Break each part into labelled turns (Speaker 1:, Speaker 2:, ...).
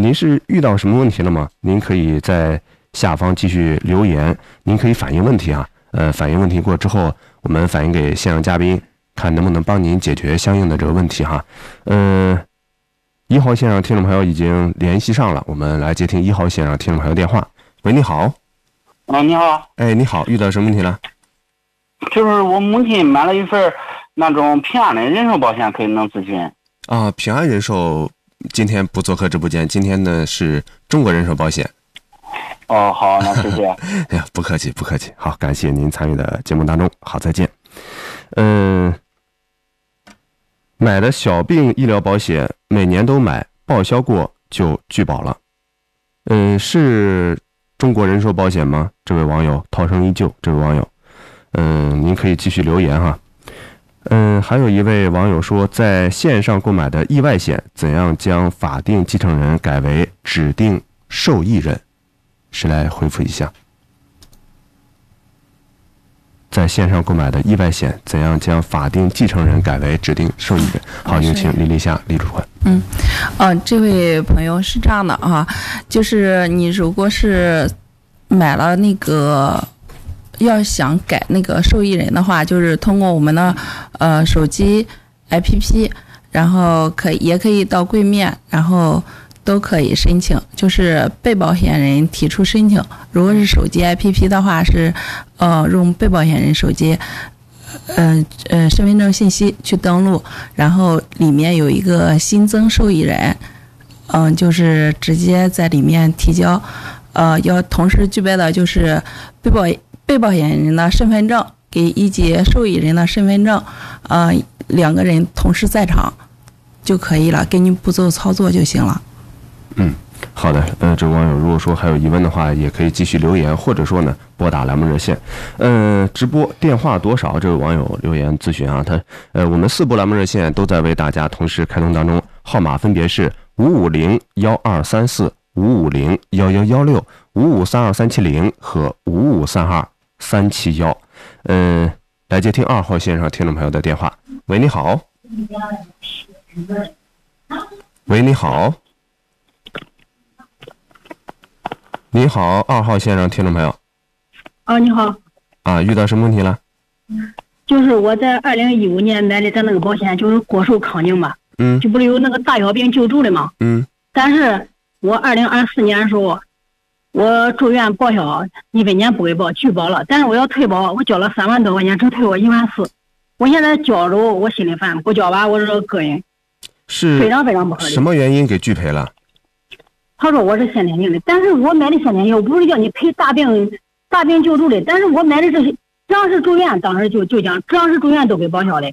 Speaker 1: 您是遇到什么问题了吗？您可以在下方继续留言，您可以反映问题啊。反映问题过之后，我们反映给现场嘉宾，看能不能帮您解决相应的这个问题哈。1号线上听众朋友已经联系上了，我们来接听1号线上听众朋友电话。喂，你好。
Speaker 2: 你好。
Speaker 1: 哎，你好，遇到什么问题了？
Speaker 2: 就是我母亲买了一份那种平安的人寿保险，可以能咨询
Speaker 1: 啊？平安人寿今天不做客直播间，今天呢是中国人寿保险。
Speaker 2: 哦，好，那谢谢。
Speaker 1: 哎呀，不客气，不客气。好，感谢您参与的节目当中。好，再见。买的小病医疗保险每年都买，报销过就拒保了。是中国人寿保险吗？这位网友涛声依旧，这位网友，您可以继续留言哈。还有一位网友说，在线上购买的意外险，怎样将法定继承人改为指定受益人？谁来回复一下？在线上购买的意外险，怎样将法定继承人改为指定受益人？好，有请李丽霞李主管。
Speaker 3: 这位朋友是这样的啊，就是你如果是买了那个要想改那个受益人的话，就是通过我们的手机 APP， 然后也可以到柜面，然后都可以申请，就是被保险人提出申请。如果是手机 APP 的话，是用被保险人手机身份证信息去登录，然后里面有一个新增受益人，就是直接在里面提交，要同时具备的就是被保险人的身份证以及受益人的身份证，两个人同时在场就可以了，根据步骤操作就行了。
Speaker 1: 好的，这位网友如果说还有疑问的话，也可以继续留言，或者说呢拨打栏目热线。直播电话多少？这位网友留言咨询啊，我们4部栏目热线都在为大家同时开通当中，号码分别是5501234、5501116、5532370和5532371。来接听2号线上听众朋友的电话。喂，你好。喂，你好。你好，2号线上听众朋友。
Speaker 4: 你好。
Speaker 1: 遇到什么问题了？
Speaker 4: 就是我在2015年买的咱那个保险，就是国寿康宁嘛。就不是有那个大小病救助的嘛。但是我2024年的时候，我住院报销1分钱不给报，拒保了。但是我要退保，我交了3万多块钱，只退我14000。我现在交着，我心里烦，不交吧，我是个人，
Speaker 1: 是
Speaker 4: 非常非常不合理。
Speaker 1: 什么原因给拒赔了？
Speaker 4: 他说我是先天性的，但是我买的先天性不是叫你赔大病救助的，但是我买的这些，只要是住院，当时就讲，只要是住院都给报销的。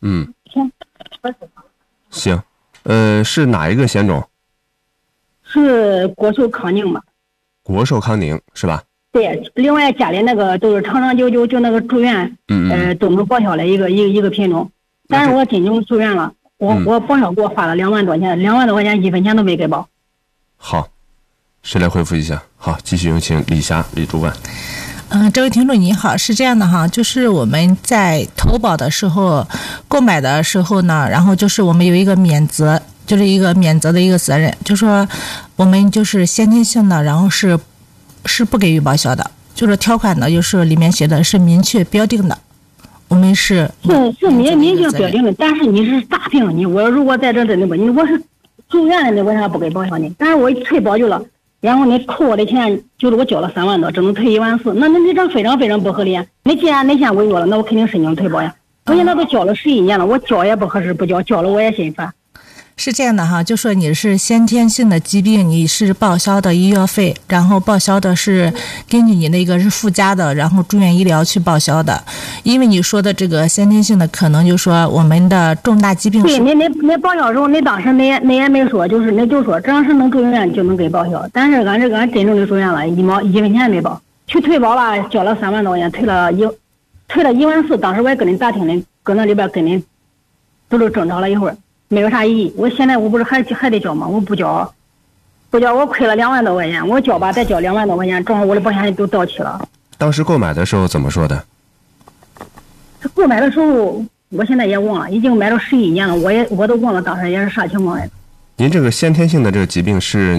Speaker 1: 行，是哪一个险种？
Speaker 4: 是国寿康宁嘛？
Speaker 1: 国寿康宁是吧？
Speaker 4: 对，另外家里那个都是长长久久，就那个住院，都能报销的一个品种。但是我真正住院了，我报销给我花了2万多钱，2万多块钱1分钱都没给报。
Speaker 1: 好，谁来回复一下？好，继续有请李霞李主管。
Speaker 5: 这位听众你好，是这样的哈，就是我们在投保的时候、购买的时候呢，然后就是我们有一个免责，就是一个免责的一个责任，就说我们就是先天性的，然后是不给予报销的，就是条款呢，就是里面写的是明确标定的，我们是
Speaker 4: 明确标定的，但是你是大病，我如果在这那个，我是住院的，那为啥不给报销呢？但是我一退保就了。然后你扣我的钱，就是我交了3万多，只能退14000，那你这非常非常不合理。你既然你先违约了，那我肯定申请退保呀。我现在都交了11年了，我交也不合适，不交了我也心烦。
Speaker 5: 是这样的哈，就说你是先天性的疾病，你是报销的医药费，然后报销的是根据你那个是附加的，然后住院医疗去报销的。因为你说的这个先天性的，可能就说我们的重大疾病。
Speaker 4: 对，你报销的时候，你当时你也没说，就是你就说只要是能住院就能给报销。但是俺真正的住院了，1分钱也没报，去退保了，交了3万多块钱，退了14000。当时我也跟人打听的，搁那里边跟人都争吵了一会儿。没有啥意义，我现在我不是还得交吗？我不交，我亏了2万多块钱，我交吧再交2万多块钱，正好我的保险都到期了。
Speaker 1: 当时购买的时候怎么说的？
Speaker 4: 购买的时候，我现在也忘了，已经买了11年了，我都忘了当时也是啥情况来。
Speaker 1: 您这个先天性的这个疾病是